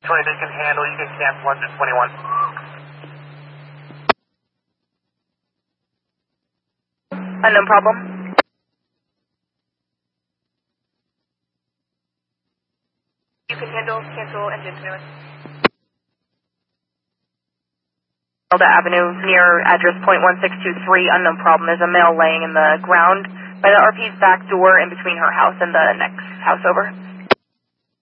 20 they can handle, you can cancel under 21. Unknown problem. You can handle, cancel engine 21. Delta Avenue near address .1623, unknown problem. There's a male laying in the ground by the RP's back door in between her house and the next house over.